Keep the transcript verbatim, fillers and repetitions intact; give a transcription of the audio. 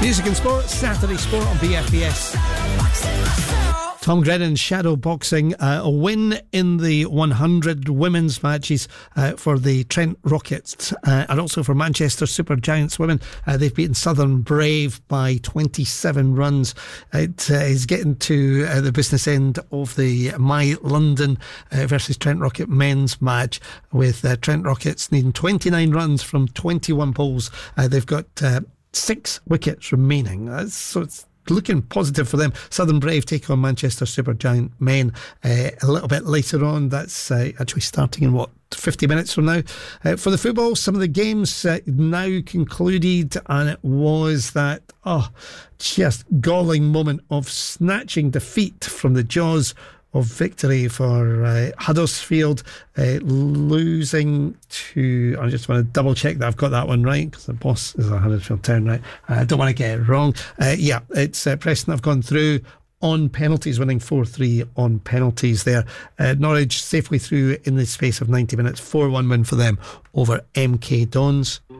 Music and sport, Saturday Sport on B F B S. Tom Grennan's shadow boxing, uh, a win in the one hundred women's matches uh, for the Trent Rockets uh, and also for Manchester Super Giants women. Uh, they've beaten Southern Brave by twenty-seven runs. It uh, is getting to uh, the business end of the My London uh, versus Trent Rocket men's match, with uh, Trent Rockets needing twenty-nine runs from twenty-one balls. Uh, they've got uh, six wickets remaining. Uh, so it's looking positive for them. Southern Brave take on Manchester Supergiant men uh, a little bit later on. That's uh, actually starting in what, fifty minutes from now. Uh, for the football, some of the games uh, now concluded, and it was that oh, just galling moment of snatching defeat from the jaws of victory for uh, Huddersfield, uh, losing to, I just want to double check that I've got that one right, because the boss is a Huddersfield Town, right? I don't want to get it wrong. Uh, yeah, it's uh, Preston have gone through on penalties, winning four three on penalties there. Uh, Norwich safely through in the space of ninety minutes, four one win for them over M K Dons.